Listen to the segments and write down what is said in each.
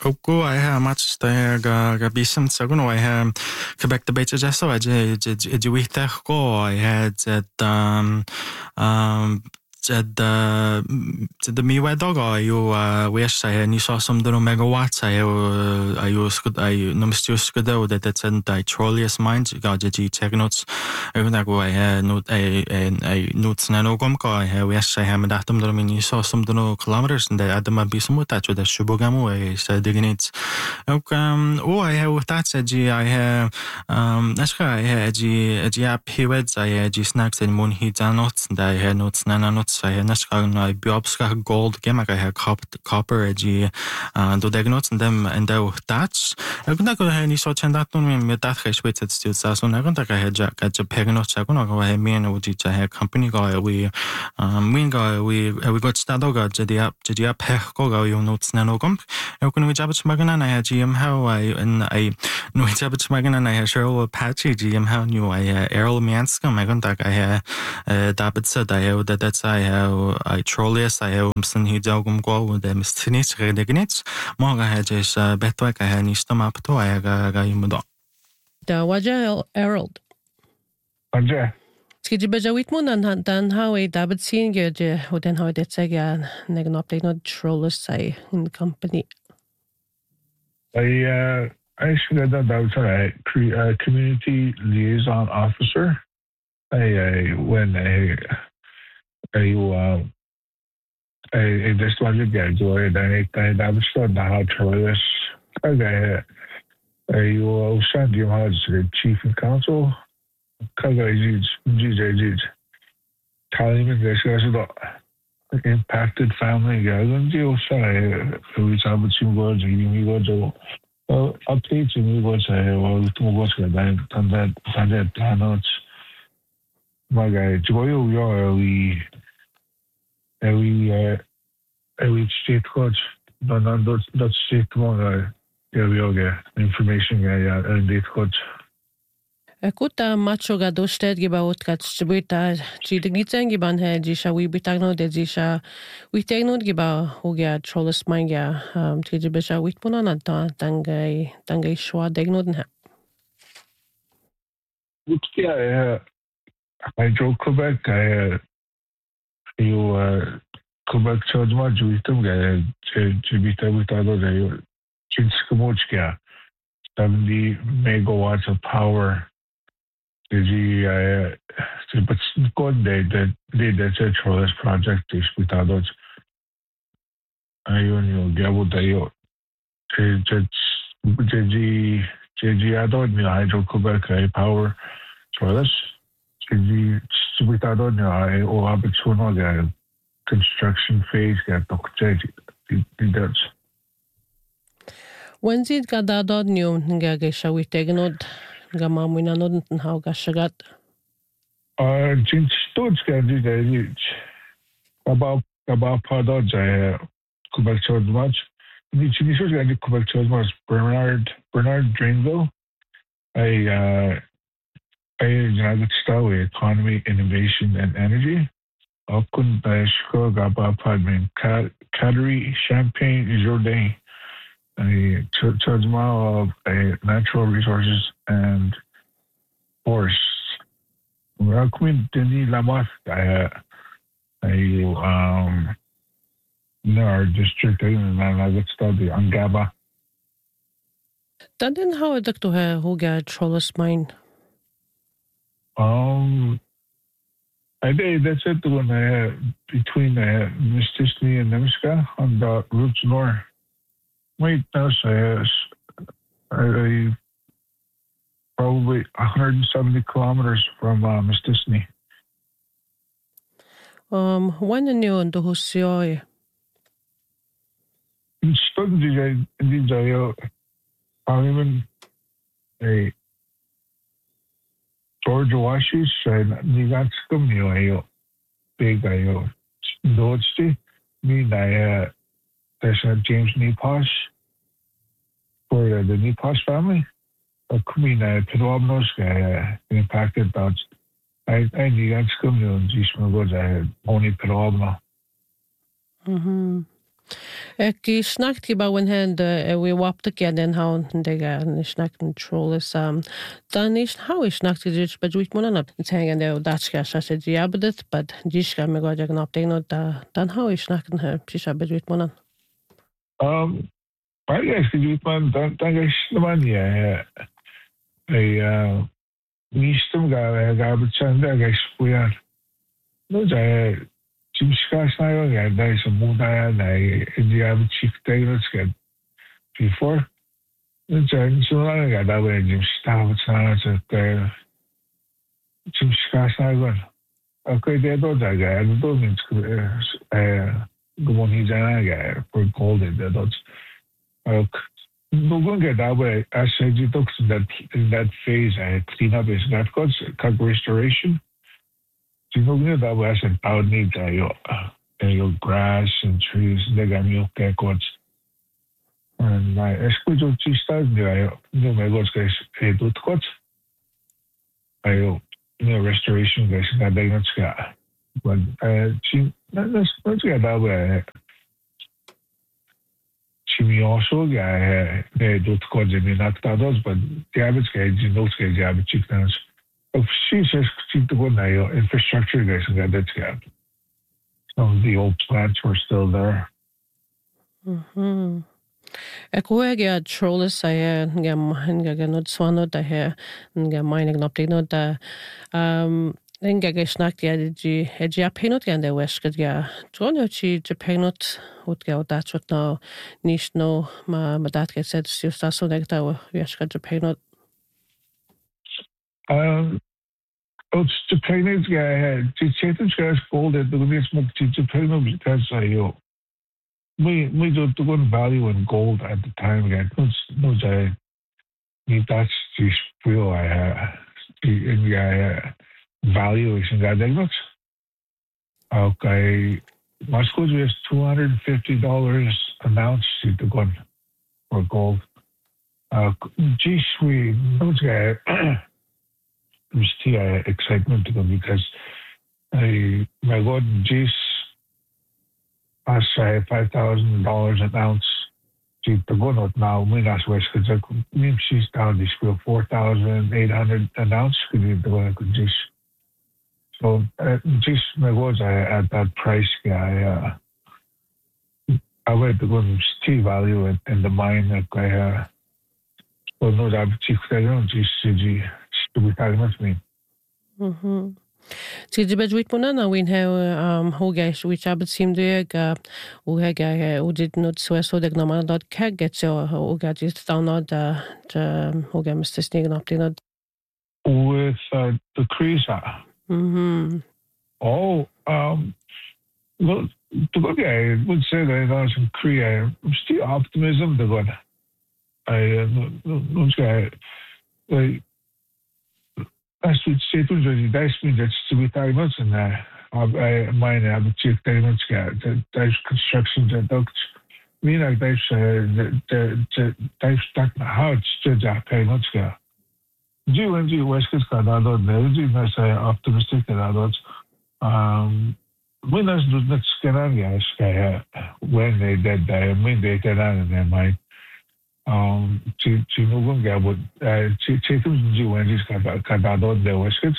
Go I have much ga bisam sagun I have Quebec the beach just so I we go I had that the mi wedog you wish I ni saw some do megawatts I use I no mistus go that it's in the trollius mind got the check notes I go I note I notes na no gum go I wish I have that them do ni saw some do kilometers and the adam be some that with the shubogamo I said digging it I have that said I have that's why I had g app hiweds I had snacks and moon heat notes and I had notes nana notes I had nascar I biopska gold game I had copper g do diagnotes and them and that's I couldn't go any sort of that with that respect still so I don't I had jack at Japan or go ahead me and I had company guy we got started got the app go you notes nano gump I couldn't we jab magana I had GM how I no jab magana and I had Cheryl patchy GM how new I Errol Manscom I don't think I had David said I have that's I have I trollius I have some he dogum go with them stinis redegnits more I had just better I had nistam up to I got imudo Da waja Errol Anja. Skid you beja witmun and dan how a David seeing you who then how that again neg no update no trollers say in the company. I should have done that a community liaison officer. When just want to get joy then I was still how trollius I will send you as chief and counsel. Telling this is impacted family and deal we have two words you go to updates and we go to what's going that notes my guy joy every state coach but not that state one we all get information and date coach Kuta macho ga dosted giba otkat shbita chi dignitzen giban he jisha we bitagno de jisha we tegnod giba hoga trolles manga tjibesha witpuna na tangai shwa degnoden ha I drove Quebec Quebec charge ma juitum ga jibita witado de chinskamochka 70 megawatts of power but good that's a trolls project is without us. I only get what I don't know hydro Quebec power trolls. Without I or opportunity construction phase get that's. When's it got that new nga shall we take nod gamamina nod how gashagat Jinch stood scandy about Padod Quebec Church much. The Chinisha Gandhi Quebec Church was Bernard Dringo. United States Economy, Innovation and Energy. Okun Shko Gaba Padman Cadre Champagne Jourdain. A Churchma of natural resources and forests. Queen Denis Lamoth, our district and I got study on Gaba. Then how a doctor who got trolls mine? I did that's it when between Mistissini and Nemska on the routes north. Wait, that's probably 170 kilometers from Mistissini. When new on the Husio? Studied in Parliament a George Washington and Nigatskum, big Dodge, me, there's James Neposh for the Neposh family. Kumina Pedobnos impacted about I Nigatskum, Jishma was only Pedobno. Ki snakt ki ba wen hen we wapte ki den haun de ni snakten trolles dan is how is snakt ki ba juit mon op tengen de datska sa se diabetes but diska me go jag op no da dan how is snakten her pisa ba juit mon I guess que juit man dan man ja mistum ga bechanda ga spuyan no ja Chimska snayo ga da is muda na dia chief tailors get before no ja so ga da we jim staff sa te Chimska snayo okay de do da ga do means gumoni jana ga for gold de do no going that way as you talk in that phase cleanup is not called restoration. You know that way as an out need your grass and trees they got milk records and my escucho chistas no me goes guys do cots restoration guys got they not ska but let's get that way Chimi also guy do codes in not others but diabetes guys no guys diabetes chickens of she says to go now infrastructure guys got that ska some of the old plants were still there. Ekoega trolls I ganod swano da he nga mining optic no da Inga gesnakt ja die penot gan de wesket ja trono chi de penot hot ga dat wat no nicht no ma dat get said you sta so that wesket de penot it's the penot ga die chetens ga gold de wis mo die penot because we do value in gold at the time ga no ja ni that's just real I valuation got that okay Moscow is $250 an ounce to go for gold geez we those guys was excitement to go because my god geez I say $5,000 an ounce to go not now we not west because she's down this for 4,800 an ounce could be the one could just so just my words at that price guy I went to go to see value in the mine that I so no that chief I don't just see to be talking with me Ti de bedwit mona na win hogeis which abet sim de ga o hega o dit not so de normal dot ka get so o ga just down da hoga Mr. Snegan up in with the Crisa. Oh, well, to go I would say that there's some Korea. Still optimism. The one I as we say to the dice mean that's to be times and I mine have a chief payments got dice construction that ducts mean like dice the dice stuck the house to that payments got G1G West Coast got other energy that's optimistic that others when us do not scan guys when they did I mean they get on in their mind to move on would take them to when this got out the Westcoats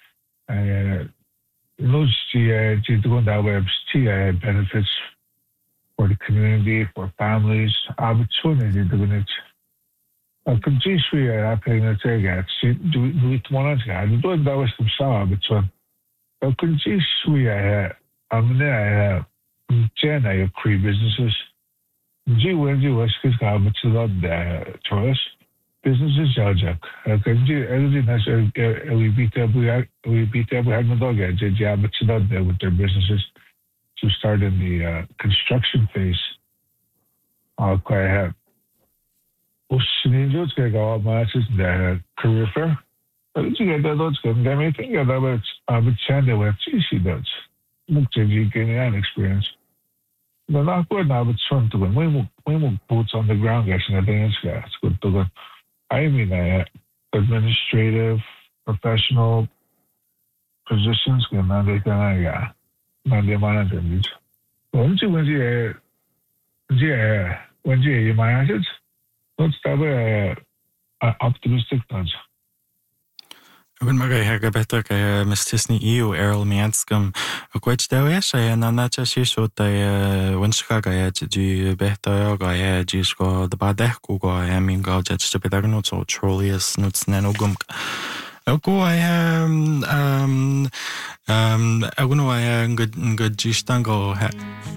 those to go that way benefits for the community for families opportunity doing it could just we are paying a take at do it one guy do that was some saw but so could just we I'm there Jenna Cree businesses G1G West Coast got much a lot choice businesses Jack. Everything has we beat up we had no dog at job much a lot there with their businesses to start in the construction phase. Quite have Ninjas go out matches the career fair. You get those good I think that was a channel where she does. Look to you getting an experience. The not good now, but son to when we boots on the ground, guys, and I think it's good to go. I mean, administrative, professional positions, can now they can, now they manager. Once you when you mind it, let's have optimistic touch. Wen mar ha better mis tisni EU Errol Mianskum a quite da sé na na so winska ga du better ga go the badeko go min ga to be no so trollius nuts nenogum. Go I I good good go